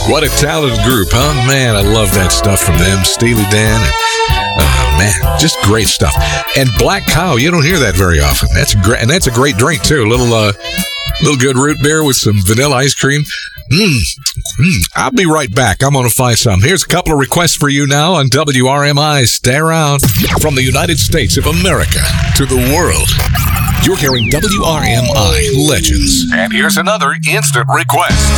What a talented group, huh? Man, I love that stuff from them. Steely Dan. Man, just great stuff. And Black Cow, you don't hear that very often. That's great, and that's a great drink too. A little good root beer with some vanilla ice cream. I'll be right back. I'm going to find some. Here's a couple of requests for you now on WRMI. Stay around. From the United States of America to the world, you're hearing WRMI Legends. And here's another instant request.